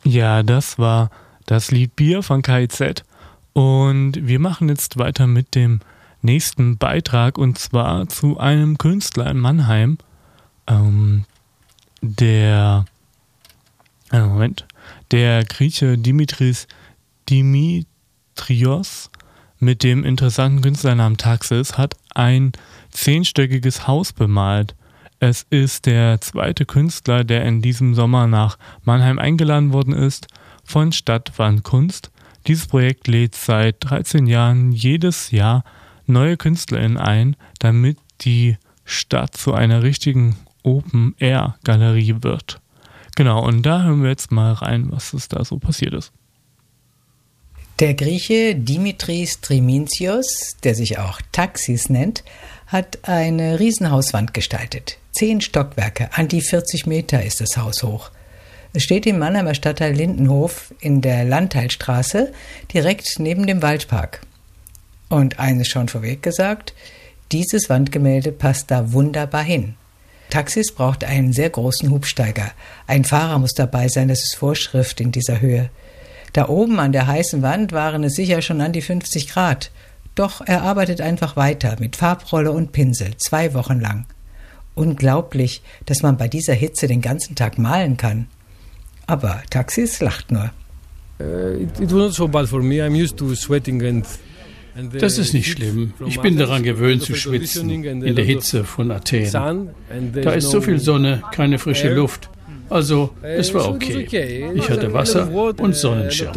Ja, das war das Lied Bier von KIZ. Und wir machen jetzt weiter mit dem nächsten Beitrag, und zwar zu einem Künstler in Mannheim, der Grieche Dimitris Dimitrios mit dem interessanten Künstlernamen Taxis hat ein 10-stöckiges Haus bemalt. Es ist der zweite Künstler, der in diesem Sommer nach Mannheim eingeladen worden ist von Stadtwandkunst. Dieses Projekt lädt seit 13 Jahren jedes Jahr neue KünstlerInnen ein, damit die Stadt zu einer richtigen Open-Air-Galerie wird. Genau, und da hören wir jetzt mal rein, was es da so passiert ist. Der Grieche Dimitris Trimintios, der sich auch Taxis nennt, hat eine Riesenhauswand gestaltet. 10 Stockwerke, an die 40 Meter ist das Haus hoch. Es steht im Mannheimer Stadtteil Lindenhof in der Landteilstraße, direkt neben dem Waldpark. Und eines schon vorweg gesagt, dieses Wandgemälde passt da wunderbar hin. Taxis braucht einen sehr großen Hubsteiger. Ein Fahrer muss dabei sein, das ist Vorschrift in dieser Höhe. Da oben an der heißen Wand waren es sicher schon an die 50 Grad. Doch er arbeitet einfach weiter mit Farbrolle und Pinsel, 2 Wochen lang. Unglaublich, dass man bei dieser Hitze den ganzen Tag malen kann. Aber Taxis lacht nur. It was not so bad for me. I'm used to sweating and Das ist nicht schlimm. Ich bin daran gewöhnt zu schwitzen in der Hitze von Athen. Da ist so viel Sonne, keine frische Luft. Also, es war okay. Ich hatte Wasser und Sonnenschirm.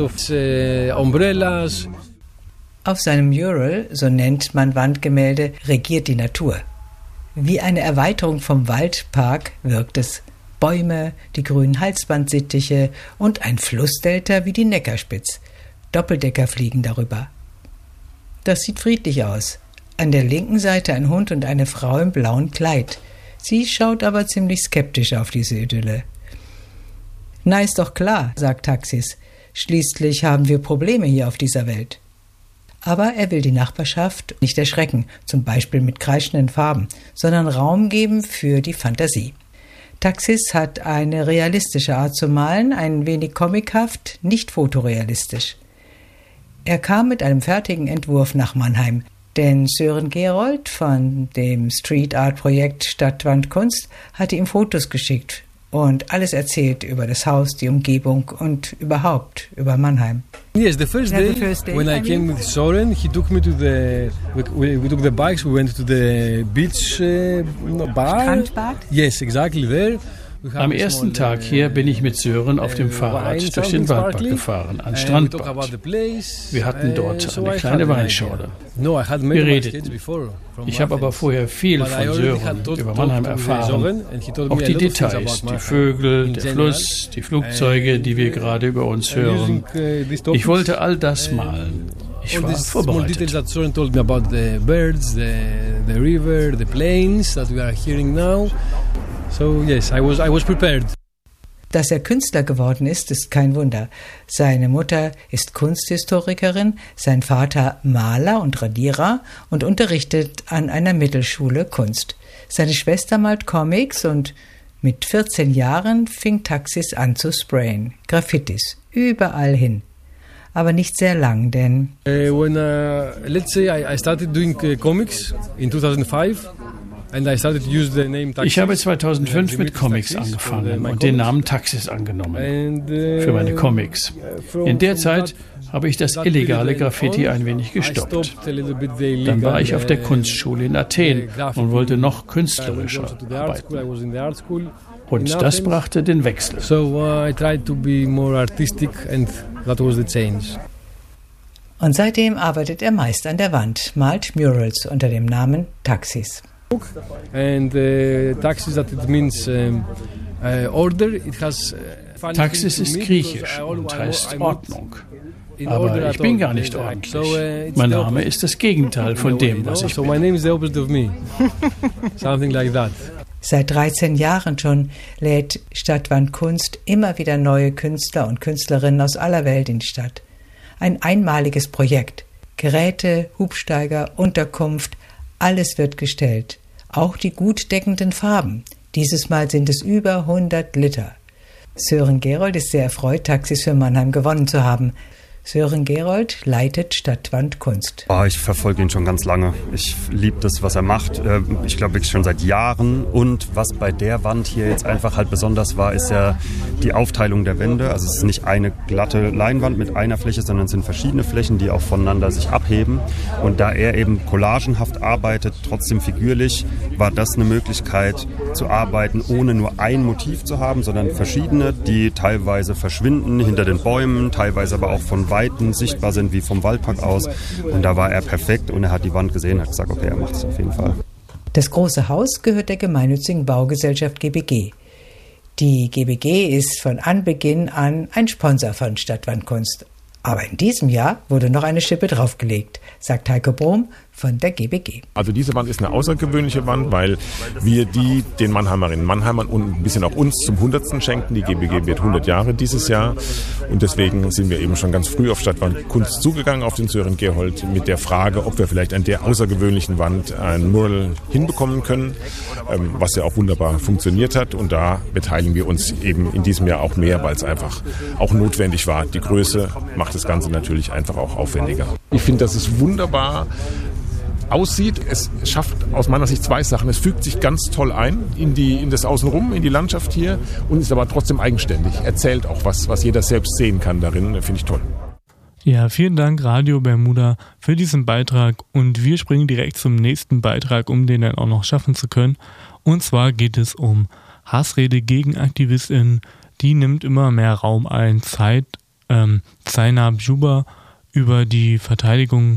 Auf seinem Mural, so nennt man Wandgemälde, regiert die Natur. Wie eine Erweiterung vom Waldpark wirkt es. Bäume, die grünen Halsbandsittiche und ein Flussdelta wie die Neckarspitz. Doppeldecker fliegen darüber. Das sieht friedlich aus. An der linken Seite ein Hund und eine Frau im blauen Kleid. Sie schaut aber ziemlich skeptisch auf diese Idylle. Na, ist doch klar, sagt Taxis. Schließlich haben wir Probleme hier auf dieser Welt. Aber er will die Nachbarschaft nicht erschrecken, zum Beispiel mit kreischenden Farben, sondern Raum geben für die Fantasie. Taxis hat eine realistische Art zu malen, ein wenig comichaft, nicht fotorealistisch. Er kam mit einem fertigen Entwurf nach Mannheim, denn Sören Gerold von dem Street Art Projekt Stadtwandkunst hatte ihm Fotos geschickt und alles erzählt über das Haus, die Umgebung und überhaupt über Mannheim. Yes, the first day when I came with Sören, he took me to we took the bikes, we went to the beach bar. Strandbad? Yes, exactly there. Am ersten Tag hier bin ich mit Sören auf dem Fahrrad durch den Waldpark gefahren, ans Strandbad. Wir hatten dort eine kleine Weinschorle. Wir redeten. Ich habe aber vorher viel von Sören über Mannheim erfahren. Auch die Details, die Vögel, der Fluss, die Flugzeuge, die wir gerade über uns hören. Ich wollte all das malen. Ich war vorbereitet. So yes, I was prepared. Dass er Künstler geworden ist kein Wunder. Seine Mutter ist Kunsthistorikerin, sein Vater Maler und Radierer und unterrichtet an einer Mittelschule Kunst. Seine Schwester malt Comics und mit 14 Jahren fing Taxis an zu sprayen. Graffitis, überall hin. Aber nicht sehr lang, denn Let's say I started doing comics in 2005. Ich habe 2005 mit Comics angefangen und den Namen Taxis angenommen für meine Comics. In der Zeit habe ich das illegale Graffiti ein wenig gestoppt. Dann war ich auf der Kunstschule in Athen und wollte noch künstlerischer arbeiten. Und das brachte den Wechsel. Und seitdem arbeitet er meist an der Wand, malt Murals unter dem Namen Taxis. Taxis ist griechisch und heißt Ordnung. Aber ich bin gar nicht ordentlich. Mein Name ist das Gegenteil von dem, was ich bin. Seit 13 Jahren schon lädt Stadtwandkunst immer wieder neue Künstler und Künstlerinnen aus aller Welt in die Stadt. Ein einmaliges Projekt. Geräte, Hubsteiger, Unterkunft, alles wird gestellt. Auch die gut deckenden Farben. Dieses Mal sind es über 100 Liter. Sören Gerold ist sehr erfreut, Taxis für Mannheim gewonnen zu haben. Sören Gerold leitet Stadtwandkunst. Ich verfolge ihn schon ganz lange. Ich liebe das, was er macht. Ich glaube wirklich schon seit Jahren. Und was bei der Wand hier jetzt einfach halt besonders war, ist ja die Aufteilung der Wände. Also es ist nicht eine glatte Leinwand mit einer Fläche, sondern es sind verschiedene Flächen, die auch voneinander sich abheben. Und da er eben collagenhaft arbeitet, trotzdem figürlich, war das eine Möglichkeit zu arbeiten, ohne nur ein Motiv zu haben, sondern verschiedene, die teilweise verschwinden hinter den Bäumen, teilweise aber auch von Weiten sichtbar sind, wie vom Waldpark aus. Und da war er perfekt und er hat die Wand gesehen, hat gesagt, okay, er macht es auf jeden Fall. Das große Haus gehört der gemeinnützigen Baugesellschaft GBG. Die GBG ist von Anbeginn an ein Sponsor von Stadtwandkunst. Aber in diesem Jahr wurde noch eine Schippe draufgelegt, sagt Heiko Brom von der GBG. Also diese Wand ist eine außergewöhnliche Wand, weil wir die den Mannheimerinnen und Mannheimern und ein bisschen auch uns zum 100. schenken. Die GBG wird 100 Jahre dieses Jahr und deswegen sind wir eben schon ganz früh auf Stadtwandkunst zugegangen, auf den Sören Gerold, mit der Frage, ob wir vielleicht an der außergewöhnlichen Wand ein Mural hinbekommen können, was ja auch wunderbar funktioniert hat. Und da beteiligen wir uns eben in diesem Jahr auch mehr, weil es einfach auch notwendig war. Die Größe macht das Ganze natürlich einfach auch aufwendiger. Ich finde, dass es wunderbar aussieht. Es schafft aus meiner Sicht zwei Sachen. Es fügt sich ganz toll ein in das Außenrum, in die Landschaft hier und ist aber trotzdem eigenständig. Erzählt auch was jeder selbst sehen kann darin. Finde ich toll. Ja, vielen Dank Radio Bermuda für diesen Beitrag und wir springen direkt zum nächsten Beitrag, um den dann auch noch schaffen zu können. Und zwar geht es um Hassrede gegen AktivistInnen. Die nimmt immer mehr Raum ein. Zainab Juba über die Verteidigung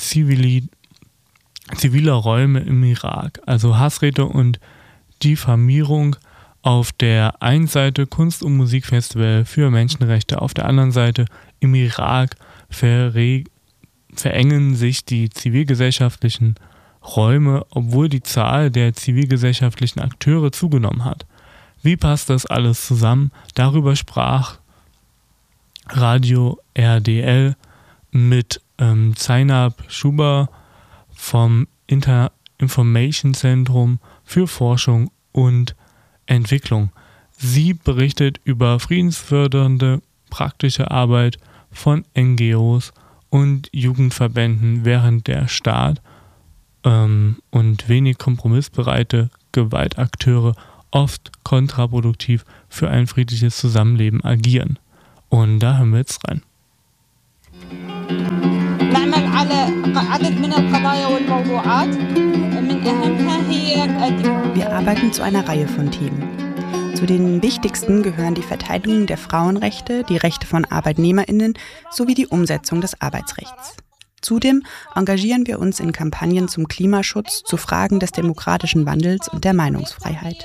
ziviler Räume im Irak, also Hassrede und Diffamierung. Auf der einen Seite Kunst- und Musikfestival für Menschenrechte, auf der anderen Seite im Irak verengen sich die zivilgesellschaftlichen Räume, obwohl die Zahl der zivilgesellschaftlichen Akteure zugenommen hat. Wie passt das alles zusammen? Darüber sprach Radio RDL mit Zainab Juba vom Information Zentrum für Forschung und Entwicklung. Sie berichtet über friedensfördernde praktische Arbeit von NGOs und Jugendverbänden, während der Staat und wenig kompromissbereite Gewaltakteure oft kontraproduktiv für ein friedliches Zusammenleben agieren. Und da hören wir jetzt rein. Wir arbeiten zu einer Reihe von Themen. Zu den wichtigsten gehören die Verteidigung der Frauenrechte, die Rechte von ArbeitnehmerInnen sowie die Umsetzung des Arbeitsrechts. Zudem engagieren wir uns in Kampagnen zum Klimaschutz, zu Fragen des demokratischen Wandels und der Meinungsfreiheit.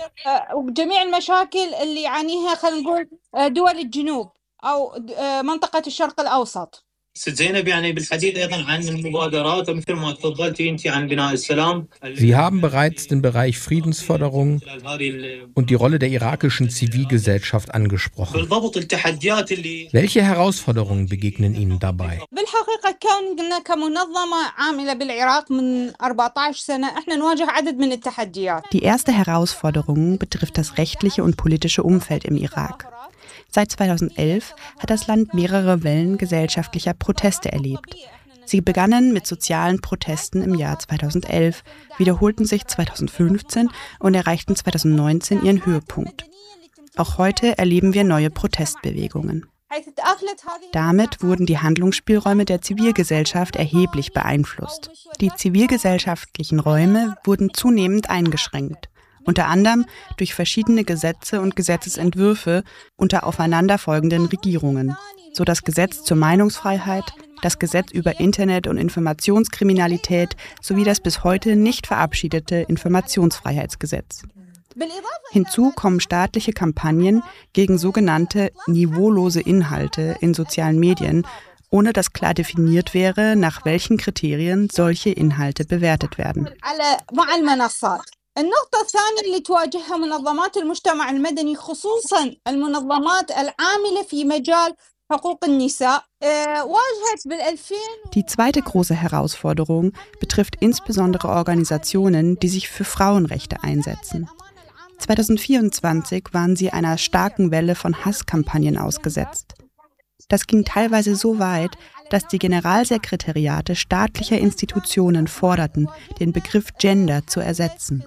Sie haben bereits den Bereich Friedensförderung und die Rolle der irakischen Zivilgesellschaft angesprochen. Welche Herausforderungen begegnen Ihnen dabei? Die erste Herausforderung betrifft das rechtliche und politische Umfeld im Irak. Seit 2011 hat das Land mehrere Wellen gesellschaftlicher Proteste erlebt. Sie begannen mit sozialen Protesten im Jahr 2011, wiederholten sich 2015 und erreichten 2019 ihren Höhepunkt. Auch heute erleben wir neue Protestbewegungen. Damit wurden die Handlungsspielräume der Zivilgesellschaft erheblich beeinflusst. Die zivilgesellschaftlichen Räume wurden zunehmend eingeschränkt. Unter anderem durch verschiedene Gesetze und Gesetzesentwürfe unter aufeinanderfolgenden Regierungen, so das Gesetz zur Meinungsfreiheit, das Gesetz über Internet- und Informationskriminalität sowie das bis heute nicht verabschiedete Informationsfreiheitsgesetz. Hinzu kommen staatliche Kampagnen gegen sogenannte niveaulose Inhalte in sozialen Medien, ohne dass klar definiert wäre, nach welchen Kriterien solche Inhalte bewertet werden. النقطة الثانية اللي تواجهها منظمات المجتمع المدني خصوصا المنظمات العاملة في مجال حقوق النساء واجهت Die zweite große Herausforderung betrifft insbesondere Organisationen, die sich für Frauenrechte einsetzen. 2024 waren sie einer starken Welle von Hasskampagnen ausgesetzt. Das ging teilweise so weit, dass die Generalsekretariate staatlicher Institutionen forderten, den Begriff Gender zu ersetzen.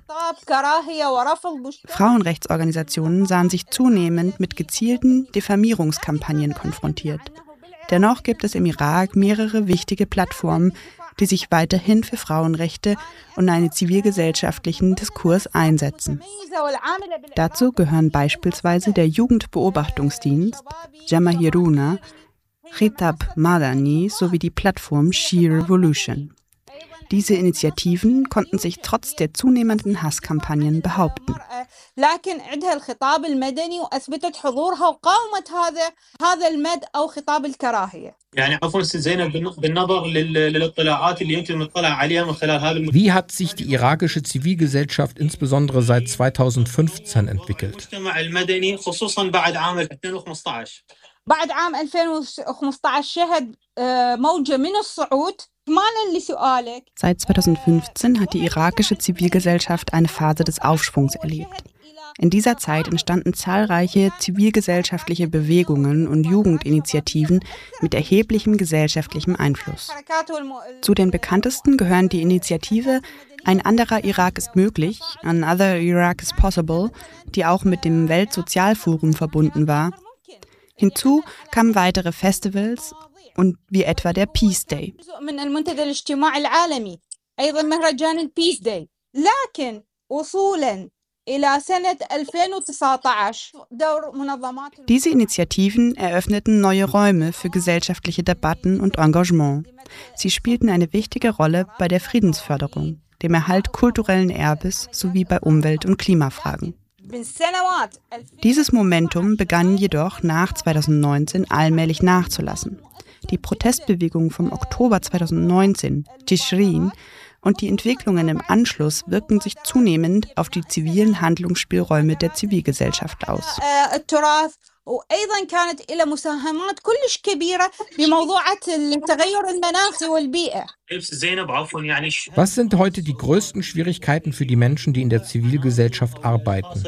Frauenrechtsorganisationen sahen sich zunehmend mit gezielten Diffamierungskampagnen konfrontiert. Dennoch gibt es im Irak mehrere wichtige Plattformen, die sich weiterhin für Frauenrechte und einen zivilgesellschaftlichen Diskurs einsetzen. Dazu gehören beispielsweise der Jugendbeobachtungsdienst Jamahiruna, Khitab Madani sowie die Plattform She Revolution. Diese Initiativen konnten sich trotz der zunehmenden Hasskampagnen behaupten. Wie hat sich die irakische Zivilgesellschaft insbesondere seit 2015 entwickelt? بعد عام 2015 شهد موجة من الصعود. Seit 2015 hat die irakische Zivilgesellschaft eine Phase des Aufschwungs erlebt. In dieser Zeit entstanden zahlreiche zivilgesellschaftliche Bewegungen und Jugendinitiativen mit erheblichem gesellschaftlichem Einfluss. Zu den bekanntesten gehören die Initiative Ein anderer Irak ist möglich, Another Iraq is Possible, die auch mit dem Weltsozialforum verbunden war. Hinzu kamen weitere Festivals und wie etwa der Peace Day. Diese Initiativen eröffneten neue Räume für gesellschaftliche Debatten und Engagement. Sie spielten eine wichtige Rolle bei der Friedensförderung, dem Erhalt kulturellen Erbes sowie bei Umwelt- und Klimafragen. Dieses Momentum begann jedoch nach 2019 allmählich nachzulassen. Die Protestbewegung vom Oktober 2019, Tishrin, und die Entwicklungen im Anschluss wirken sich zunehmend auf die zivilen Handlungsspielräume der Zivilgesellschaft aus. وأيضا كانت إلى مساهمات كلش كبيرة بموضوعات التغير المناخي والبيئة. Was sind heute die größten Schwierigkeiten für die Menschen, die in der Zivilgesellschaft arbeiten?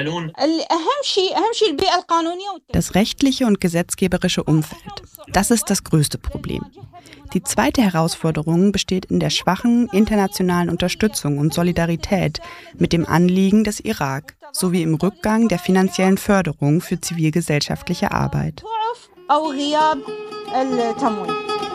Das rechtliche und gesetzgeberische Umfeld. Das ist das größte Problem. Die zweite Herausforderung besteht in der schwachen internationalen Unterstützung und Solidarität mit dem Anliegen des Irak sowie im Rückgang der finanziellen Förderung für zivilgesellschaftliche Arbeit.